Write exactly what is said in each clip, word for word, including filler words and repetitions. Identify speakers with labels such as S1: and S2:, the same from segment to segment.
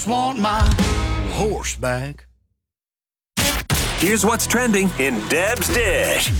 S1: just want my horse back.
S2: Here's what's trending in Deb's Dish.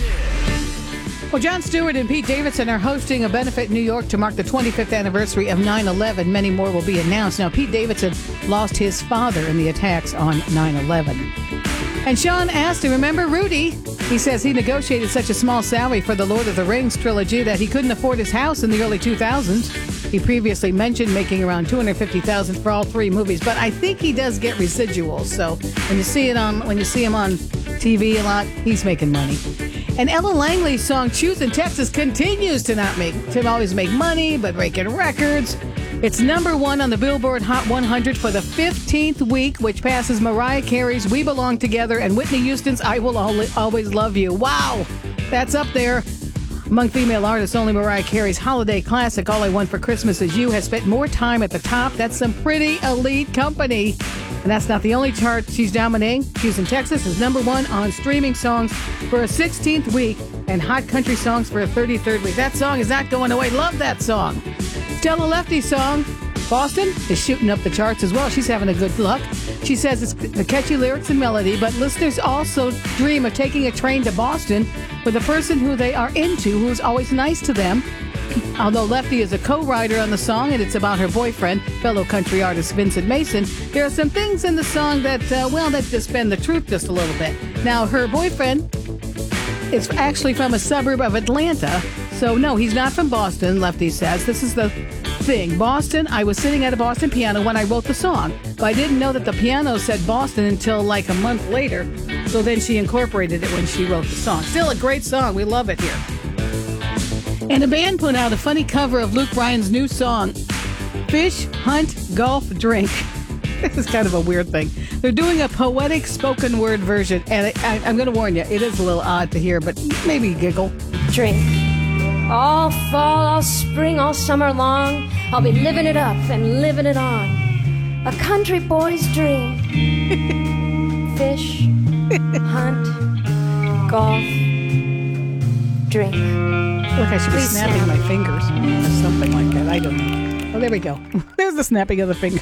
S3: Well, Jon Stewart and Pete Davidson are hosting a benefit in New York to mark the twenty-fifth anniversary of nine eleven. Many more will be announced. Now, Pete Davidson lost his father in the attacks on nine eleven. And Sean Astin, remember Rudy? He says he negotiated such a small salary for the Lord of the Rings trilogy that he couldn't afford his house in the early two thousands. He previously mentioned making around two hundred fifty thousand dollars for all three movies, but I think he does get residuals. So when you see it on, when you see him on T V a lot, he's making money. And Ella Langley's song "Choosing Texas" continues to not make to always make money, but breaking records. It's number one on the Billboard Hot one hundred for the fifteenth week, which passes Mariah Carey's "We Belong Together" and Whitney Houston's "I Will Always Love You." Wow, that's up there. Among female artists, only Mariah Carey's holiday classic, "All I Want for Christmas Is You," has spent more time at the top. That's some pretty elite company. And that's not the only chart she's dominating. "Choosing Texas" is number one on streaming songs for a sixteenth week and Hot Country Songs for a thirty-third week. That song is not going away. Love that song. Stella Lefty's song, "Boston," is shooting up the charts as well. She's having a good luck. She says it's the catchy lyrics and melody, but listeners also dream of taking a train to Boston with a person who they are into, who is always nice to them. Although Lefty is a co-writer on the song, and it's about her boyfriend, fellow country artist Vincent Mason, there are some things in the song that, uh, well, that just bend the truth just a little bit. Now, her boyfriend is actually from a suburb of Atlanta, so no, he's not from Boston, Lefty says. This is the thing. Boston, I was sitting at a Boston piano when I wrote the song, but I didn't know that the piano said Boston until like a month later, so then she incorporated it when she wrote the song. Still a great song. We love it here. And a band put out a funny cover of Luke Bryan's new song, "Fish, Hunt, Golf, Drink." This is kind of a weird thing. They're doing a poetic spoken word version, and I, I, I'm going to warn you, it is a little odd to hear, but maybe giggle.
S4: Drink. All fall, all spring, all summer long, I'll be living it up and living it on. A country boy's dream. Fish, hunt, golf, drink.
S3: Look, I should be
S4: Please
S3: snapping
S4: snap.
S3: my fingers or something like that. I don't know. Oh, there we go. There's the snapping of the finger.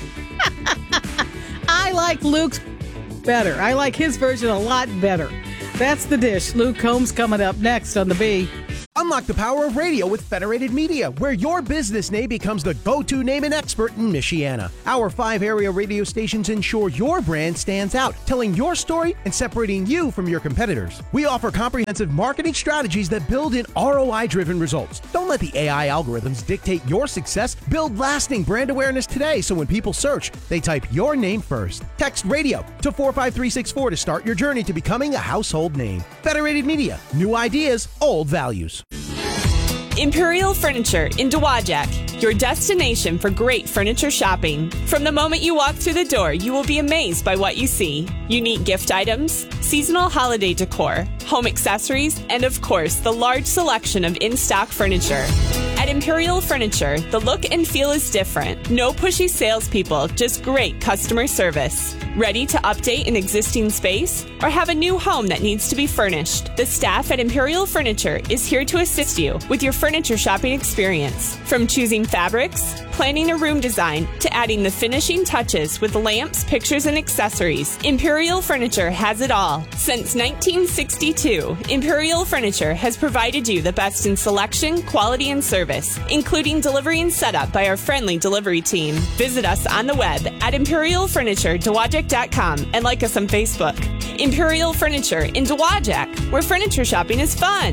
S3: I like Luke's better. I like his version a lot better. That's the dish. Luke Combs coming up next on the B.
S5: Unlock the power of radio with Federated Media, where your business name becomes the go-to name and expert in Michiana. Our five area radio stations ensure your brand stands out, telling your story and separating you from your competitors. We offer comprehensive marketing strategies that build in R O I-driven results. Don't let the A I algorithms dictate your success. Build lasting brand awareness today, so when people search, they type your name first. Text radio to four five three six four to start your journey to becoming a household name. Federated Media, new ideas, old values.
S6: Imperial Furniture in Dowagiac, your destination for great furniture shopping. From the moment you walk through the door, you will be amazed by what you see. Unique gift items, seasonal holiday decor, home accessories, and of course, the large selection of in-stock furniture. At Imperial Furniture, the look and feel is different. No pushy salespeople, just great customer service. Ready to update an existing space or have a new home that needs to be furnished? The staff at Imperial Furniture is here to assist you with your furniture shopping experience. From choosing fabrics, planning a room design, to adding the finishing touches with lamps, pictures, and accessories, Imperial Furniture has it all. Since nineteen sixty-two, Imperial Furniture has provided you the best in selection, quality, and service, including delivery and setup by our friendly delivery team. Visit us on the web at imperial furniture dowagiac dot com and like us on Facebook. Imperial Furniture in Dowagiac, where furniture shopping is fun.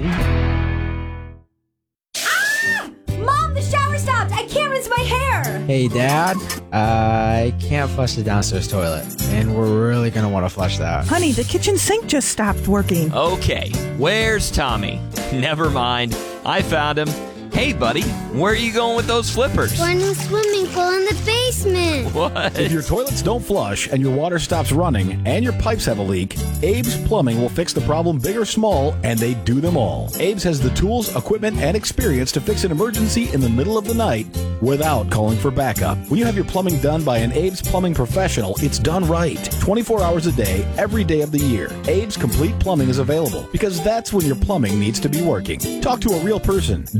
S4: Ah! Mom, the shower stopped! I can't rinse my hair!
S7: Hey, Dad, I can't flush the downstairs toilet, and we're really going to want to flush that.
S8: Honey, the kitchen sink just stopped working.
S9: Okay, where's Tommy? Never mind, I found him. Hey, buddy, where are you going with those flippers?
S10: Going to a swimming pool in the basement.
S9: What?
S11: If your toilets don't flush and your water stops running and your pipes have a leak, Abe's Plumbing will fix the problem big or small, and they do them all. Abe's has the tools, equipment, and experience to fix an emergency in the middle of the night without calling for backup. When you have your plumbing done by an Abe's Plumbing professional, it's done right. twenty-four hours a day, every day of the year. Abe's Complete Plumbing is available because that's when your plumbing needs to be working. Talk to a real person, day or night.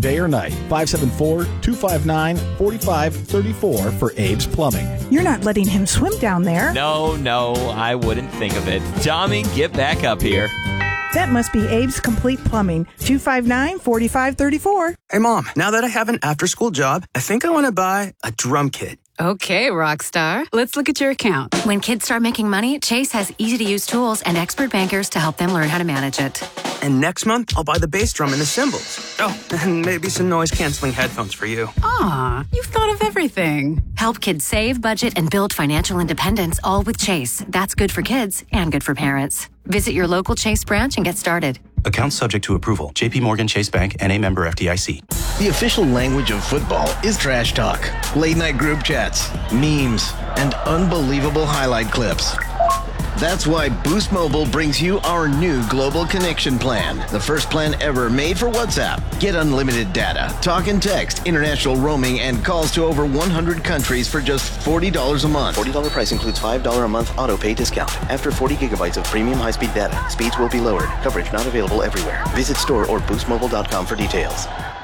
S11: try. five seven four, two five nine, four five three four for Abe's Plumbing.
S8: You're not letting him swim down there.
S9: No, no, I wouldn't think of it. Tommy, get back up here.
S8: That must be Abe's Complete Plumbing. two five nine, four five three four.
S12: Hey, Mom, now that I have an after-school job, I think I want to buy a drum kit.
S13: Okay, Rockstar. Let's look at your account.
S14: When kids start making money, Chase has easy-to-use tools and expert bankers to help them learn how to manage it.
S12: And next month, I'll buy the bass drum and the cymbals. Oh, and maybe some noise-canceling headphones for you.
S13: Aw, you've thought of everything.
S14: Help kids save, budget, and build financial independence, all with Chase. That's good for kids and good for parents. Visit your local Chase branch and get started.
S15: Account subject to approval. J P Morgan Chase Bank, N A member F D I C.
S16: The official language of football is trash talk, late night group chats, memes, and unbelievable highlight clips. That's why Boost Mobile brings you our new Global Connection Plan, the first plan ever made for WhatsApp. Get unlimited data, talk and text, international roaming, and calls to over one hundred countries for just forty dollars a month.
S17: forty dollars price includes five dollars a month auto pay discount. After forty gigabytes of premium high-speed data, speeds will be lowered. Coverage not available everywhere. Visit store or boost mobile dot com for details.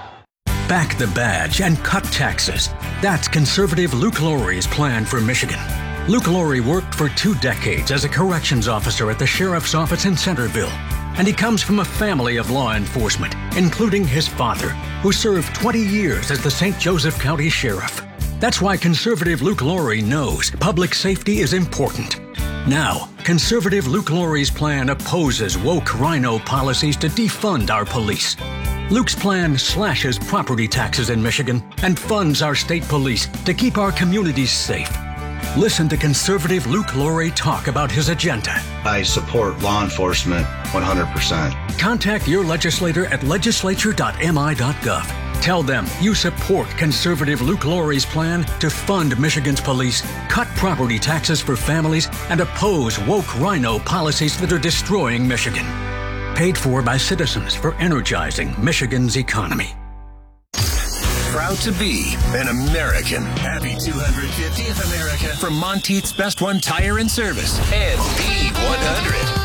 S18: Back the badge and cut taxes. That's conservative Luke Lorry's plan for Michigan. Luke Lorry worked for two decades as a corrections officer at the sheriff's office in Centerville, and he comes from a family of law enforcement, including his father, who served twenty years as the Saint Joseph County Sheriff. That's why conservative Luke Lorry knows public safety is important. Now, conservative Luke Lorry's plan opposes woke rhino policies to defund our police. Luke's plan slashes property taxes in Michigan and funds our state police to keep our communities safe. Listen to conservative Luke Lorry talk about his agenda.
S19: I support law enforcement one hundred percent.
S18: Contact your legislator at legislature dot m i dot gov. Tell them you support conservative Luke Lorry's plan to fund Michigan's police, cut property taxes for families, and oppose woke rhino policies that are destroying Michigan. Paid for by citizens for energizing Michigan's economy.
S2: Proud to be an American. Happy two hundred fiftieth America from Monteith's Best One Tire and Service and B one hundred.